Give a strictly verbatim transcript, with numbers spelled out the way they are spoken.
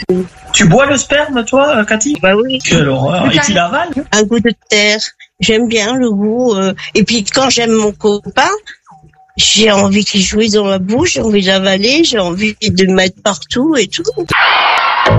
Tu bois le sperme, toi, Cathy? Bah oui. Quelle horreur. Et tu l'avales? Un goût de terre. J'aime bien le goût. Euh... Et puis quand j'aime mon copain, j'ai envie qu'il jouisse dans ma bouche, j'ai envie d'avaler, j'ai envie de le mettre partout et tout.